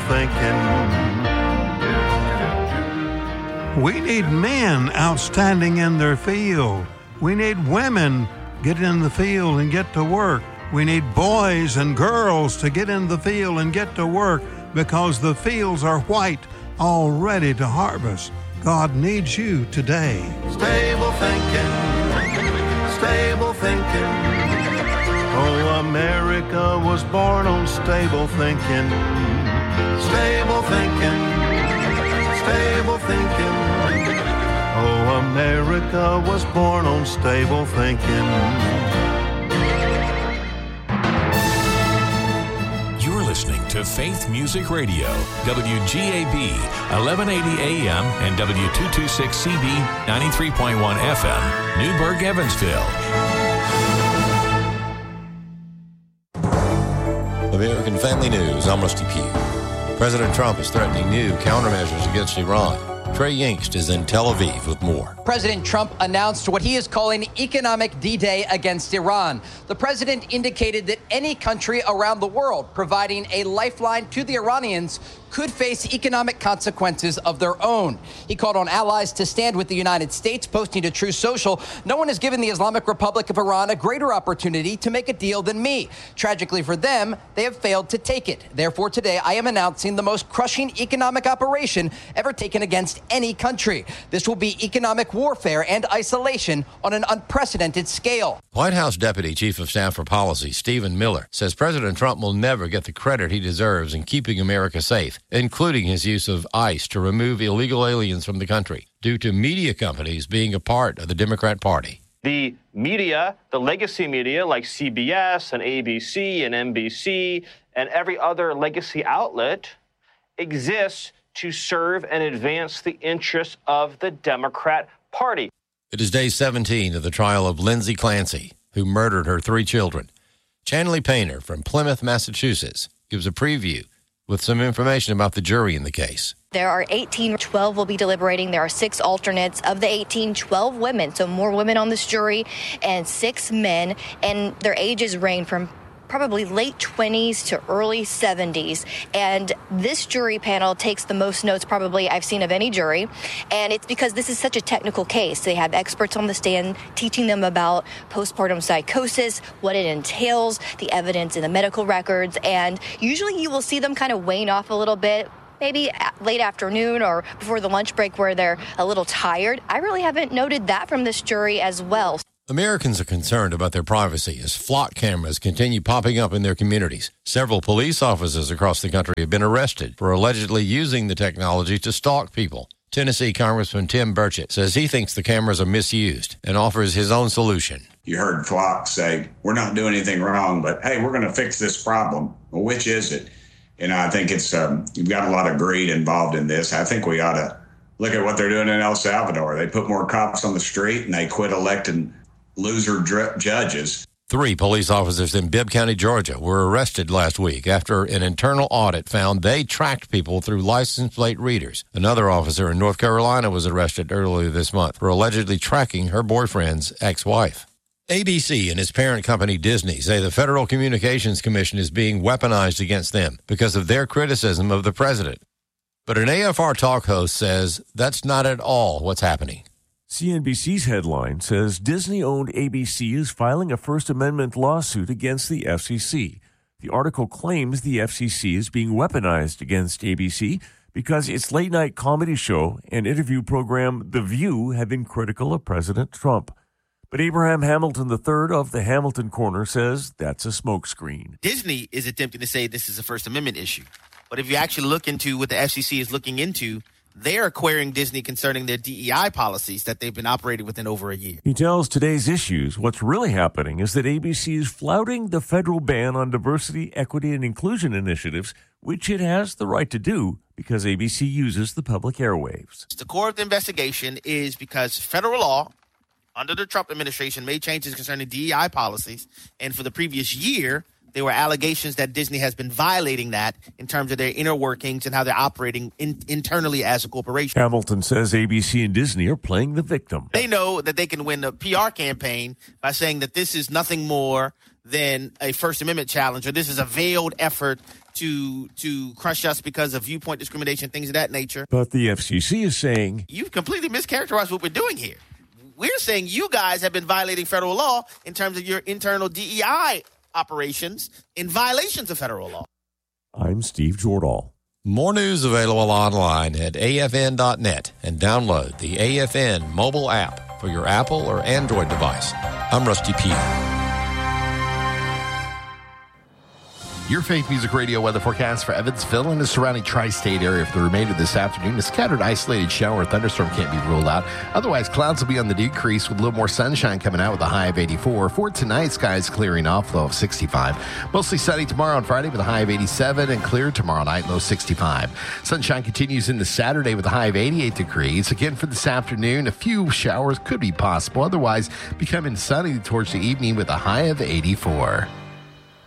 thinking. We need men outstanding in their field. We need women get in the field and get to work. We need boys and girls to get in the field and get to work because the fields are white, all ready to harvest. God needs you today. Stable thinking, stable thinking. Oh, America was born on stable thinking. Stable thinking, stable thinking. Oh, America was born on stable thinking. You're listening to Faith Music Radio, WGAB, 1180 AM and W226CB, 93.1 FM, Newburgh, Evansville. American Family News, I'm Rusty Pugh. President Trump is threatening new countermeasures against Iran. Trey Yingst is in Tel Aviv with more. President Trump announced what he is calling economic D-Day against Iran. The president indicated that any country around the world providing a lifeline to the Iranians could face economic consequences of their own. He called on allies to stand with the United States, posting to Truth Social, "No one has given the Islamic Republic of Iran a greater opportunity to make a deal than me. Tragically for them, they have failed to take it. Therefore, today I am announcing the most crushing economic operation ever taken against any country. This will be economic warfare and isolation on an unprecedented scale." White House Deputy Chief of Staff for Policy Stephen Miller says President Trump will never get the credit he deserves in keeping America safe, including his use of ICE to remove illegal aliens from the country due to media companies being a part of the Democrat Party. The media, the legacy media like CBS and ABC and NBC and every other legacy outlet exists to serve and advance the interests of the Democrat Party. It is day 17 of the trial of Lindsay Clancy, who murdered her 3 children. Chanley Painter from Plymouth, Massachusetts, gives a preview with some information about the jury in the case. There are 18, 12 will be deliberating. There are 6 alternates. Of the 18, 12 women, so more women on this jury, and 6 men, and their ages range from probably late 20s to early 70s. And this jury panel takes the most notes probably I've seen of any jury. And it's because this is such a technical case. They have experts on the stand teaching them about postpartum psychosis, what it entails, the evidence in the medical records. And usually you will see them kind of wane off a little bit, maybe late afternoon or before the lunch break where they're a little tired. I really haven't noted that from this jury as well. Americans are concerned about their privacy as flock cameras continue popping up in their communities. Several police officers across the country have been arrested for allegedly using the technology to stalk people. Tennessee Congressman Tim Burchett says he thinks the cameras are misused and offers his own solution. You heard Flock say, we're not doing anything wrong, but hey, we're going to fix this problem. Well, which is it? And I think it's you've got a lot of greed involved in this. I think we ought to look at what they're doing in El Salvador. They put more cops on the street and they quit electing loser judges. 3 police officers in Bibb County, Georgia, were arrested last week after an internal audit found they tracked people through license plate readers. Another officer in North Carolina was arrested earlier this month for allegedly tracking her boyfriend's ex-wife. ABC and its parent company Disney say the Federal Communications Commission is being weaponized against them because of their criticism of the president. But an AFR talk host says that's not at all what's happening. CNBC's headline says Disney-owned ABC is filing a First Amendment lawsuit against the FCC. The article claims the FCC is being weaponized against ABC because its late-night comedy show and interview program The View have been critical of President Trump. But Abraham Hamilton III of the Hamilton Corner says that's a smokescreen. Disney is attempting to say this is a First Amendment issue. But if you actually look into what the FCC is looking into, they're querying Disney concerning their DEI policies that they've been operating within over a year. He tells Today's Issues what's really happening is that ABC is flouting the federal ban on diversity, equity, and inclusion initiatives, which it has the right to do because ABC uses the public airwaves. The core of the investigation is because federal law under the Trump administration made changes concerning DEI policies, and for the previous year, there were allegations that Disney has been violating that in terms of their inner workings and how they're operating internally as a corporation. Hamilton says ABC and Disney are playing the victim. They know that they can win a PR campaign by saying that this is nothing more than a First Amendment challenge, or this is a veiled effort to crush us because of viewpoint discrimination, things of that nature. But the FCC is saying, you've completely mischaracterized what we're doing here. We're saying you guys have been violating federal law in terms of your internal DEI operations in violations of federal law. I'm Steve Jordahl. More news available online at afn.net and download the AFN mobile app for your Apple or Android device. I'm Rusty Peter. Your Faith Music Radio weather forecast for Evansville and the surrounding tri-state area for the remainder of this afternoon. A scattered isolated shower or thunderstorm can't be ruled out. Otherwise, clouds will be on the decrease with a little more sunshine coming out with a high of 84. For tonight, skies clearing off, low of 65. Mostly sunny tomorrow and Friday with a high of 87 and clear tomorrow night, low 65. Sunshine continues into Saturday with a high of 88 degrees. Again, for this afternoon, a few showers could be possible. Otherwise, becoming sunny towards the evening with a high of 84.